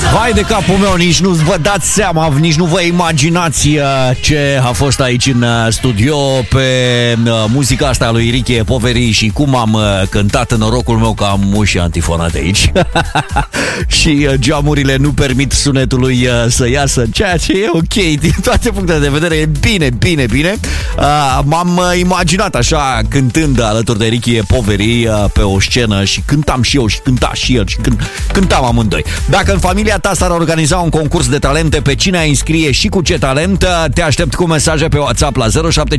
Vai de capul meu, nici nu vă dați seama, nici nu vă imaginați ce a fost aici în studio pe muzica asta lui Ricky Poveri și cum am cântat. În norocul meu că am uși antifonate aici și geamurile nu permit sunetului să iasă, ceea ce e ok din toate punctele de vedere, e bine. M-am imaginat așa cântând alături de Ricky Poveri pe o scenă și cântam și eu și cânta și el și cântam amândoi. Dacă în familia ta s-ar organiza un concurs de talente, pe cine ai înscrie și cu ce talent? Te aștept cu mesaje pe WhatsApp la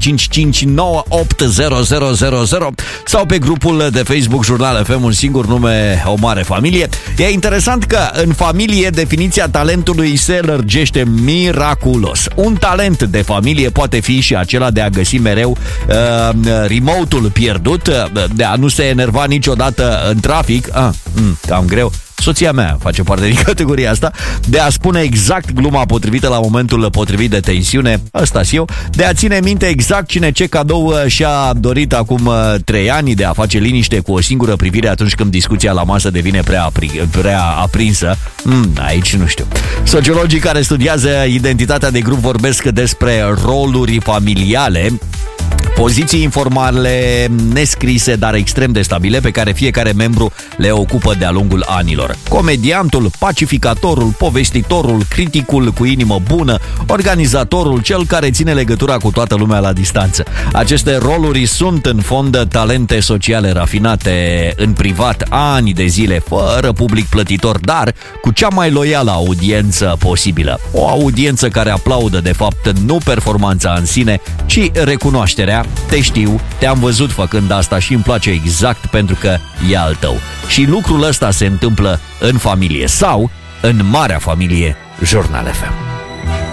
0755988000 sau pe grupul de Facebook Jurnal FM, un singur nume, o mare familie. E interesant că în familie definiția talentului se lărgește miraculos. Un talent de familie poate fi și acela de a găsi mereu remote-ul pierdut, de a nu se enerva niciodată în trafic, cam greu. Soția mea face parte din categoria asta, de a spune exact gluma potrivită la momentul potrivit de tensiune, ăsta-s eu, de a ține minte exact cine ce cadou și-a dorit acum 3 ani, de a face liniște cu o singură privire atunci când discuția la masă devine prea aprinsă. Aici nu știu. Sociologii care studiază identitatea de grup vorbesc despre roluri familiale, poziții informale, nescrise, dar extrem de stabile, pe care fiecare membru le ocupă de-a lungul anilor. Comediantul, pacificatorul, povestitorul, criticul cu inimă bună, organizatorul, cel care ține legătura cu toată lumea la distanță. Aceste roluri sunt în fond talente sociale rafinate în privat, ani de zile, fără public plătitor, dar cu cea mai loială audiență posibilă. O audiență care aplaudă, de fapt, nu performanța în sine, ci recunoașterea. Te știu, te-am văzut făcând asta și îmi place exact pentru că e al tău. Și lucrul ăsta se întâmplă în familie sau în marea familie Jurnal FM.